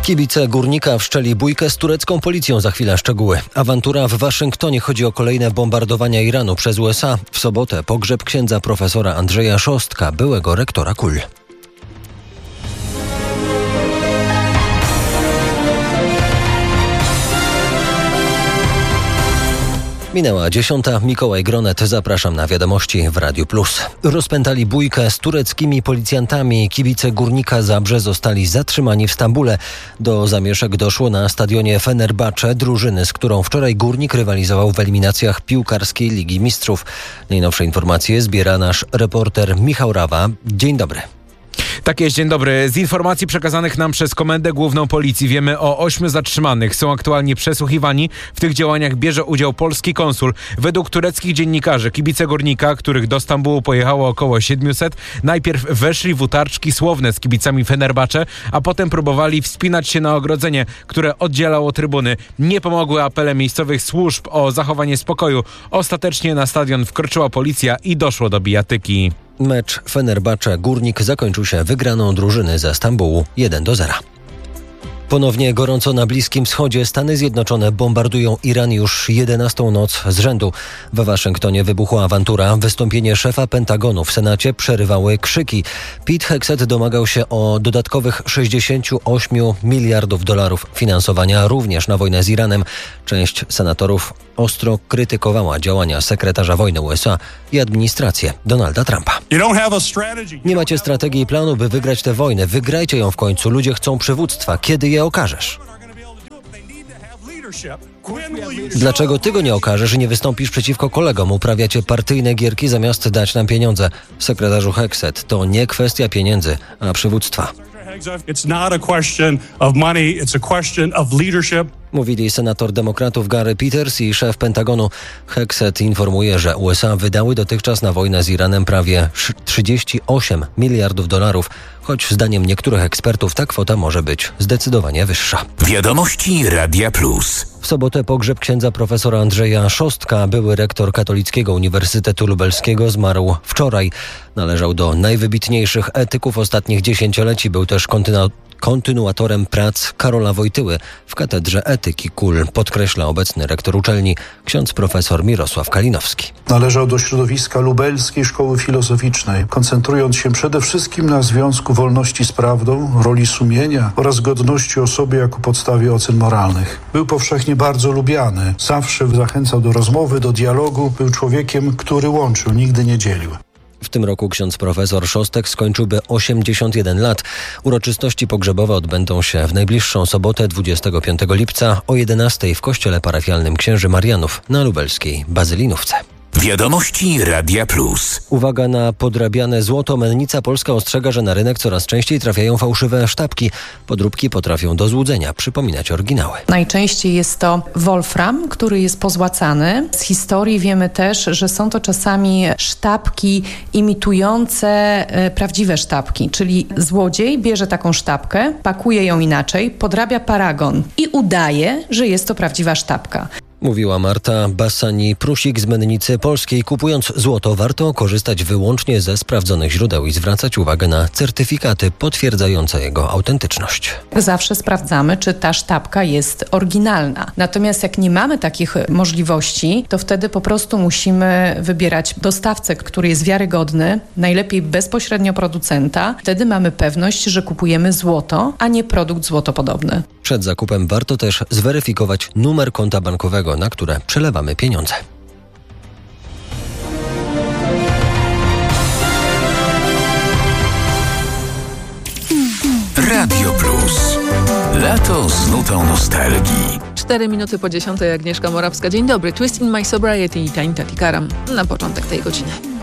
Kibice Górnika wszczęli bójkę z turecką policją. Za chwilę szczegóły. Awantura w Waszyngtonie. Chodzi o kolejne bombardowania Iranu przez USA. W sobotę pogrzeb księdza profesora Andrzeja Szostka, byłego rektora KUL. Minęła 10. Mikołaj Gronet. Zapraszam na wiadomości w Radiu Plus. Rozpętali bójkę z tureckimi policjantami. Kibice Górnika Zabrze zostali zatrzymani w Stambule. Do zamieszek doszło na stadionie Fenerbahce, drużyny, z którą wczoraj Górnik rywalizował w eliminacjach piłkarskiej Ligi Mistrzów. Najnowsze informacje zbiera nasz reporter Michał Rawa. Dzień dobry. Tak jest, dzień dobry. Z informacji przekazanych nam przez Komendę Główną Policji wiemy o 8 zatrzymanych. Są aktualnie przesłuchiwani. W tych działaniach bierze udział polski konsul. Według tureckich dziennikarzy kibice Górnika, których do Stambułu pojechało około 700, najpierw weszli w utarczki słowne z kibicami Fenerbahce, a potem próbowali wspinać się na ogrodzenie, które oddzielało trybuny. Nie pomogły apele miejscowych służb o zachowanie spokoju. Ostatecznie na stadion wkroczyła policja i doszło do bijatyki. Mecz Fenerbahce-Górnik zakończył się wygraną drużyny ze Stambułu 1-0. Ponownie gorąco na Bliskim Wschodzie. Stany Zjednoczone bombardują Iran już 11. noc z rzędu. We Waszyngtonie wybuchła awantura. Wystąpienie szefa Pentagonu w Senacie przerywały krzyki. Pete Hegseth domagał się o dodatkowych 68 miliardów dolarów finansowania również na wojnę z Iranem. Część senatorów ostro krytykowała działania sekretarza wojny USA i administrację Donalda Trumpa. Nie macie strategii i planu, by wygrać tę wojnę. Wygrajcie ją w końcu. Ludzie chcą przywództwa. Kiedy je okażesz? Dlaczego ty go nie okażesz i nie wystąpisz przeciwko kolegom? Uprawiacie partyjne gierki zamiast dać nam pieniądze. Sekretarzu Hegseth, to nie kwestia pieniędzy, a przywództwa. Mówili senator demokratów Gary Peters i szef Pentagonu. Hegseth informuje, że USA wydały dotychczas na wojnę z Iranem prawie 38 miliardów dolarów, choć zdaniem niektórych ekspertów ta kwota może być zdecydowanie wyższa. Wiadomości Radia Plus. W sobotę pogrzeb księdza profesora Andrzeja Szostka, były rektor Katolickiego Uniwersytetu Lubelskiego, zmarł wczoraj. Należał do najwybitniejszych etyków ostatnich dziesięcioleci. Był też kontynuatorem prac Karola Wojtyły w Katedrze Etyki KUL, podkreśla obecny rektor uczelni, ksiądz profesor Mirosław Kalinowski. Należał do środowiska lubelskiej szkoły filozoficznej, koncentrując się przede wszystkim na związku wolności z prawdą, roli sumienia oraz godności osoby jako podstawie ocen moralnych. Był powszechnie bardzo lubiany, zawsze zachęcał do rozmowy, do dialogu, był człowiekiem, który łączył, nigdy nie dzielił. W tym roku ksiądz profesor Szostek skończyłby 81 lat. Uroczystości pogrzebowe odbędą się w najbliższą sobotę 25 lipca o 11 w kościele parafialnym Księży Marianów na lubelskiej Bazylinówce. Wiadomości Radia Plus. Uwaga na podrabiane złoto. Mennica Polska ostrzega, że na rynek coraz częściej trafiają fałszywe sztabki. Podróbki potrafią do złudzenia przypominać oryginały. Najczęściej jest to wolfram, który jest pozłacany. Z historii wiemy też, że są to czasami sztabki imitujące prawdziwe sztabki, czyli złodziej bierze taką sztabkę, pakuje ją inaczej, podrabia paragon i udaje, że jest to prawdziwa sztabka. Mówiła Marta Bassani-Prusik z Mennicy Polskiej. Kupując złoto warto korzystać wyłącznie ze sprawdzonych źródeł i zwracać uwagę na certyfikaty potwierdzające jego autentyczność. Zawsze sprawdzamy, czy ta sztabka jest oryginalna. Natomiast jak nie mamy takich możliwości, to wtedy po prostu musimy wybierać dostawcę, który jest wiarygodny, najlepiej bezpośrednio producenta. Wtedy mamy pewność, że kupujemy złoto, a nie produkt złotopodobny. Przed zakupem warto też zweryfikować numer konta bankowego, na które przelewamy pieniądze. Radio Plus. Lato z nutą nostalgii. 4 minuty po 10:00, Agnieszka Morawska. Dzień dobry. Twist in My Sobriety i Tainta Tikaram na początek tej godziny.